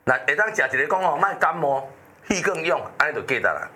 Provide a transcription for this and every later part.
那会当食一个讲吼，莫感冒，气更勇，安尼就记得啦。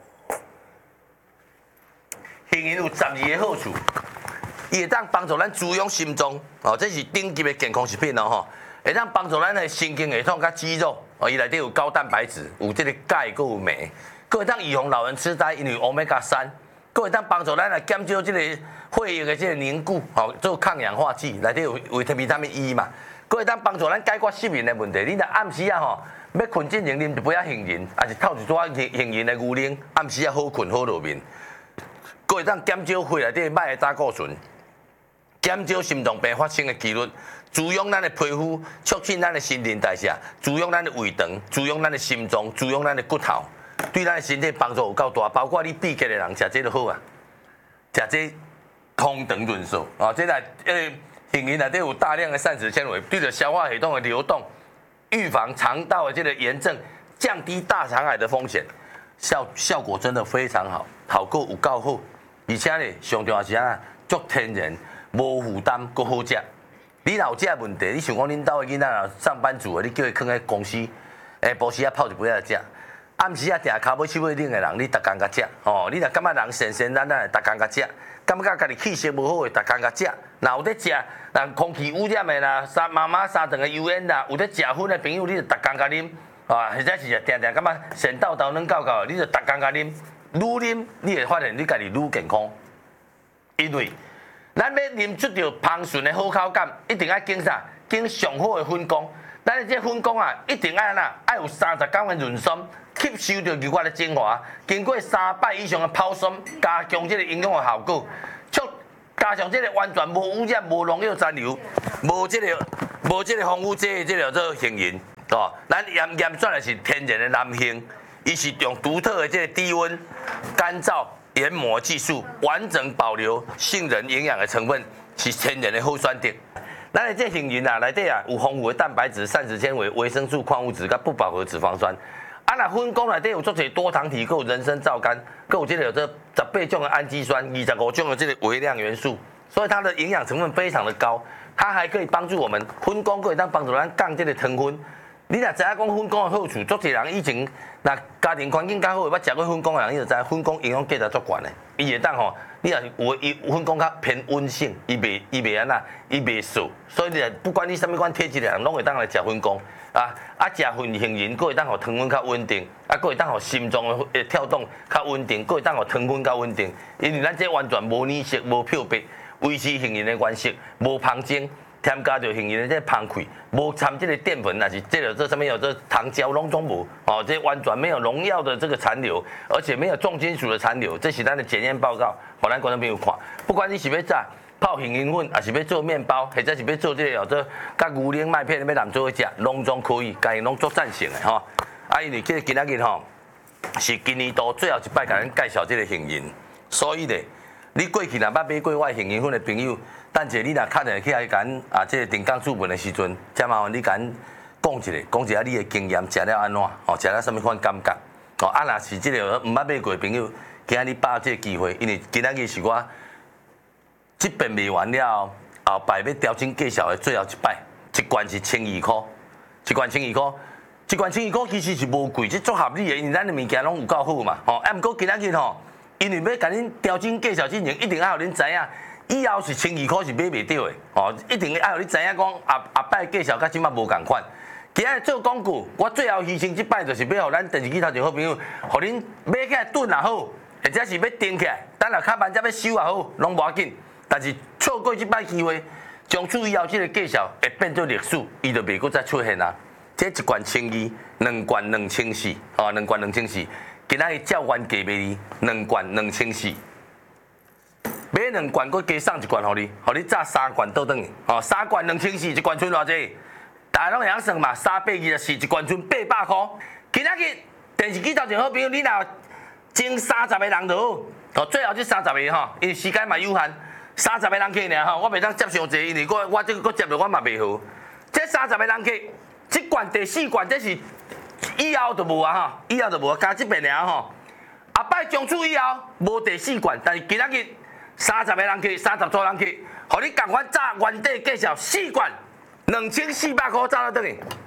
杏仁有12个好处，伊会当帮助咱滋养心脏，哦，这是顶级的健康食品哦吼，会当帮助咱的神经系统甲肌肉，哦，伊内底有高蛋白质，有这个钙，佮有镁，佮会当预防老人痴呆，因为 Omega-3，佮会当帮助咱来减少这个血液的这个凝固，哦，做抗氧化剂，内底有维他命 E 嘛。佫会当帮助咱解决失眠的问题。你若暗时啊吼，要困之前啉一杯啊杏仁，还是透一撮杏仁的牛奶，暗时啊好困好入眠。佫会当减少血内底歹的胆固醇，减少心脏病发生的几率，滋养咱的皮肤，促进咱的新陈代谢，滋养咱的胃肠，滋养咱的心脏，滋养咱的骨头，对咱的身体帮助有够大。包括你闭结的人食这就好啊，食这通肠润燥啊，这来杏仁内底有大量的膳食纤维，对着消化系统的流动，预防肠道的这个炎症，降低大肠癌的风险，效果真的非常好，效果有够好，而且呢，上重要是啊，足天然，无负担，佮好食。你若有这问题，你想讲恁兜的囡仔若上班族的，你叫伊囥喺公司，下晡时啊泡一杯来食。暗时啊，定骹尾手尾冷的人，你逐工甲食哦。你若感觉人闲闲懒懒的，逐工甲食；感觉家己气色无好的，逐工甲食。若有咧食，人空气污染的啦，妈妈三顿的油烟啦，有咧食薰的朋友，你就逐工甲啉啊。或者是定定感觉神叨叨软搞搞，你就逐工甲啉。愈啉，你会发现你家己愈健康。因为咱要啉出着芳醇的好口感，一定要经啥？经上好的粉工。咱的这粉工啊，一定要哪？要有30天的润酸。吸收着牛骨的精华，经过3摆以上的泡酸，加强这个营养的效果，加上这个完全无污染、无农药残留、无这个防腐剂的这个做杏仁，哦，咱验算的是天然的蓝杏，伊是用独特的这个低温干燥研磨技术，完整保留杏仁营养的成分，是天然的好选择。咱的这杏仁啊，内底啊有丰富的蛋白质、膳食纤维、维生素、矿物质、甲不饱和脂肪酸。啊，那粉工内底有足侪多糖体，还有人参皂苷，还有这个有这18种的氨基酸，25种的这个微量元素，所以它的营养成分非常的高。它还可以帮助我们粉工，可以当帮助咱降这个糖分。你若知影讲粉工的好处，足侪人以前那家庭环境较好，捌食过粉工的人，你就知影粉工营养价值足悬的。伊会当吼，你若有粉工较偏温性，伊袂安那，伊袂素，所以你不管你什么款体质的人，拢会当来食粉工。食杏仁，佫会当互糖分较稳定，佫会当互心脏的跳动较稳定，佫会当互糖分较稳定。因为咱这完全无染色、无漂白，维持杏仁的原色，无芳精，添加着杏仁的这芳气，无掺这个淀粉，也是这个这上面有这糖胶，拢总无。哦，这完全没有农药的这个残留，而且没有重金属的残留，这是咱的检验报告，互咱观众朋友看。不管你是要炸。泡杏仁粉，也是要做面包，或者是要做这个做甲牛奶麦片要làm做去食，拢总可以，家己拢做赞成的吼。因为今仔日吼是今年度最后一摆甲咱介绍这个杏仁，所以呢，你过去若捌买过我杏仁粉的朋友，等者你若敲电话起来甲咱这个定岗注文的时阵，再麻烦你甲咱讲一下你的经验，食了安怎？哦，食了什么款感觉？哦，若是这个毋捌买过的朋友，今仔日把握这个机会，因为今仔日是我。这边卖完了后摆要调整介绍的最后一摆，一罐是1200块，一罐1200块，一罐1200块其实是无贵，这足合理的，因为咱的物件拢有够好嘛。吼，毋过今仔日吼，因为要甲恁调整介绍之前，一定要互恁知影，以后是1200块是买袂到的，哦，一定要互恁知影讲后摆介绍甲即摆无共款。今仔做广告，我最后牺牲这摆就是要互咱电视机头前好朋友，互恁买起来炖也好，或者是要订起来，等下下班才要收也好，拢无要紧。但是错过这摆机会，从此以后这个介绍会变做历史，伊就袂搁再出现啊。这一罐1200，两罐2400，哦，两罐2400，今仔日照原价卖你2罐2400，买2罐搁加送1罐互你炸3罐倒转去，哦，3罐2400，一罐剩偌济？大家拢会晓算嘛，324，一罐剩800块。今仔日电视机头前好朋友，你若前30个人就好，哦，最后这30个吼，因为时间嘛有限。30个人客尔吼，我袂当接伤济，因为我这个接落我嘛袂好。这30个人客，这罐第4罐这是以后就无啊吼，以后就无加这边尔吼。后摆从此以后无第4罐，但是今仔日30个人客，30组人客，互你共款炸原底介绍4罐2400块炸到倒去。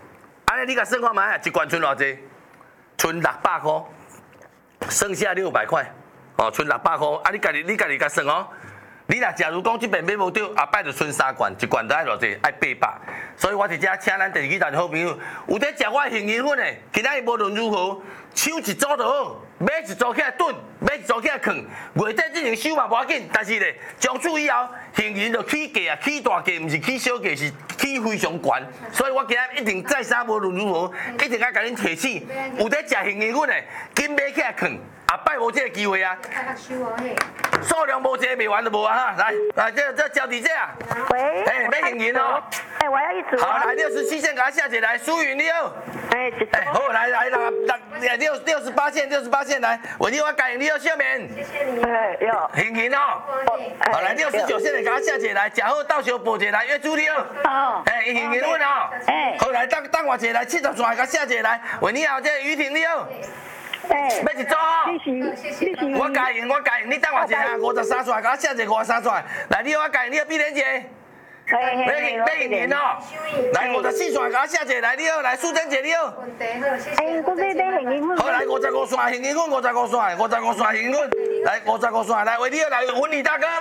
安尼你甲算看卖，一罐剩偌济？剩600块，剩下600块。哦，剩600块，啊，你家己甲算哦。你若假如讲即边买无着，后摆就剩3罐，一罐就爱偌济？爱800。所以我伫遮请咱第二期团好朋友，有伫食我杏仁粉的，今仔日无论如何，手一组就好，买一组起来炖，买一组起来放。月底之前收嘛无要紧，但是咧，从此以后杏仁就起价啊，起大价，毋是起小价，是起非常悬。所以我今仔一定再三无论如何，一定要甲恁提醒，有伫食杏仁粉的，紧买起来放。后摆无这个机会啊！数量无这卖完就无啊哈！来，这交底这啊！ 喂， 哎，买杏仁哦！ 哎，我要一组。 好，来67线，给他下姐来，苏云你好。 哎， 好，来68线来，我你我改你要下面。 谢谢你。哎，有。 杏仁哦。好，来69线的，给他下姐来，食好到时候报姐来，约主你好。 好。 哎，杏仁问哦。 哎。 好，来等我姐来，70线给他下姐来，喂你好，这于婷你好。 哎， 要一组哦。 谢谢。 我加赢，你等我一下，53线，给我下一个53线。来，你我加赢，你要闭连姐。买杏仁哦。来54线，给我下一个，来你好，来苏珍姐你好。 哎，我买杏仁粉。 好，来55线杏仁粉，55线杏仁粉，来55线，来喂你好，来文理大哥。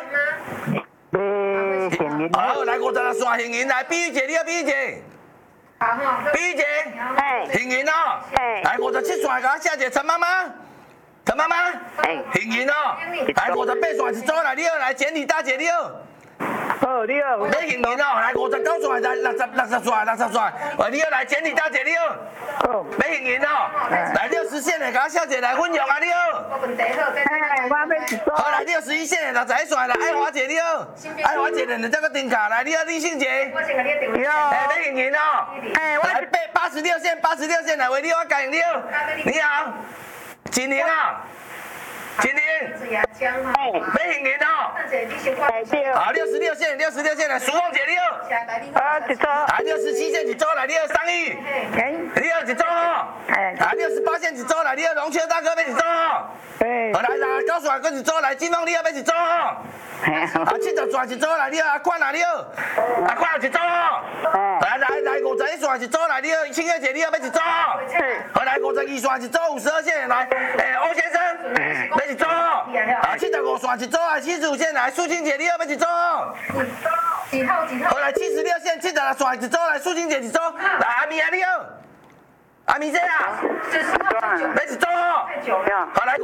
杏仁。 好，来56线杏仁，来碧玉姐你好，碧玉姐。碧玉姐。 哎。 杏仁哦。 哎。 来57线，给我下一个陈妈妈。陈妈妈。 哎。 杏仁哦。来58线一组来，你好，来简理大姐你好。 好，你好。 买杏仁哦，来59线，来60线，喂你好，来简理大姐你好。 好。 买杏仁哦，来60线的，给我小姐来分享啊你好。 哎，我要一组。 好，来61线的61线来，爱华姐你好，爱华姐的这个丁卡来，你好李信杰。 你好。 哎，买杏仁哦。 哎， 来86线来，喂你好，嘉颖你好。你好。金玲啊。金玲。 哎。 买杏仁哦。 哎，对。 好，66线来，苏凤姐你好。 啊，一组。 来67线一组来，你好桑玉。 哎。 你好一组哦。 哎。 来68线一组来，你好龙秋大哥要一组哦。 哎。 好来，9线搁一组来，金凤你好要一组哦。啊，70线一组来，你好阿宽啊你好，阿宽有一组哦。来51线一组来，你好青月姐你好要一组哦。好来52线一组52线来，欧先生要一组哦。啊75线一组来，75线来，苏青姐你好要一组哦。 几号？ 好来76线76线一组来，苏青姐一组，来阿咪啊你好。阿咪姐啊，要一组哦。好来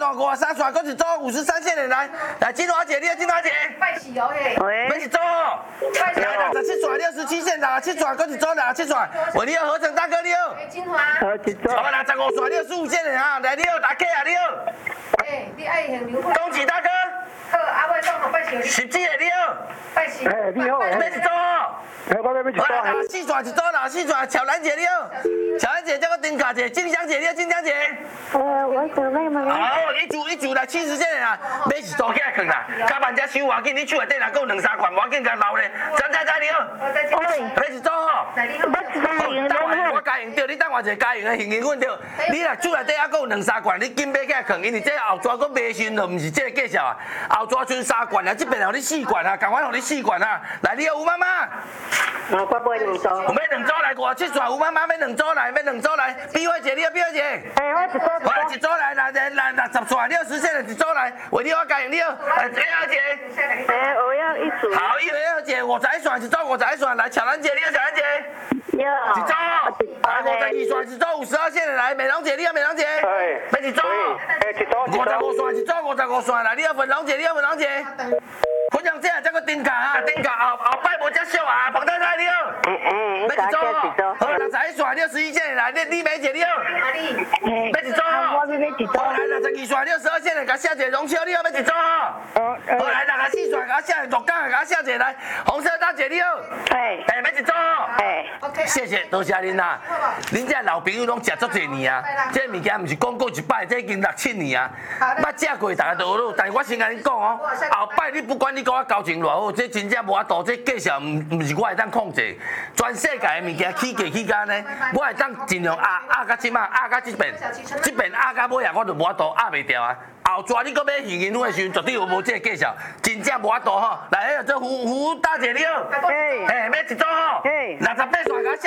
53线搁一组53线的来，金华姐你好，金华姐。 喂。 要一组哦。来67线67线搁一组67线，喂你好合成大哥你好。 好，一组。 好65线65线的哈，来你好大 K 啊你好。 你爱杏仁粉。 恭喜大哥。 好，阿伟讲好拜寿。 17的你好。 拜寿。哎，你好。 要一组哦。 我要一组。 好来64线一组64线，巧兰姐你好。巧兰姐这个丁卡姐，静香姐你好，静香姐。 我准备吗？ 好，一组来70线的啦，买一组起来放啦，加万只收要紧，你手内底若够2、3罐，要紧甲留咧。张你好。买一组吼。我加用着，你等我一下加用的杏仁粉着。你若厝内底还够2、3罐，你紧买起来放，因为这后抓搁卖新就毋是这个计数啊。后抓剩3罐啊，这边互你4罐啊，共款互你4罐啊。来，你好吴妈妈。 我买2组。 我买2组来57线，吴妈妈买2组来，碧慧姐你好，碧慧姐。 哎，我一组。 我来一组来60线60线的一组来，喂你好，嘉颖你好，来小姐。 哎，我要一组。 好，一位姐51线一组51线来，巧兰姐你好，巧兰姐。 你好。 一组。来52线一组52线的来，美容姐你好，美容姐。 哎。 要一组。 哎，一组。 55线一组55线来，你好，粉龙姐你好，粉龙姐。粉龙姐这个丁卡啊，丁卡后摆无遮俗啊，彭太太你好。要一组。好，61线61线的来，李美姐你好。要一组。 我要一组。 好来62线62线的，甲下一个荣秋你好，要一组哦。好来64线，甲下一个鹿港的，甲下一个来，红色大姐你好。 哎。 要一组哦。 哎。 谢谢，多谢恁啦。恁这老朋友拢食足侪年啊，这物件毋是讲过一摆，这已经6、7年啊。捌食过，大家都有。但是我先甲恁讲哦，后摆你不管你甲我交情偌好，这真正无法度，这计数毋是我会当控制。全世界的物件起价起价呢，我会当尽量压到即马，压到即边压到尾啊，我就无法度压袂掉啊。后抓你搁买杏仁粉的时阵，绝对无这个计数，真正无法度吼。来，这胡大姐你好，要一组吼，68线甲